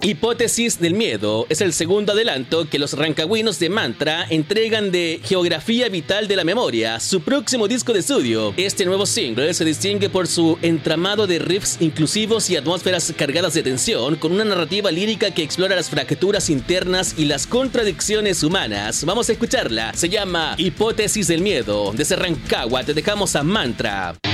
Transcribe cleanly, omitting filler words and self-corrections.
Hipótesis del Miedo es el segundo adelanto que los rancagüinos de Mantra entregan de Geografía Vital de la Memoria, su próximo disco de estudio. Este nuevo single se distingue por su entramado de riffs inclusivos y atmósferas cargadas de tensión, con una narrativa lírica que explora las fracturas internas y las contradicciones humanas. Vamos a escucharla, se llama Hipótesis del Miedo. Desde Rancagua te dejamos a Mantra.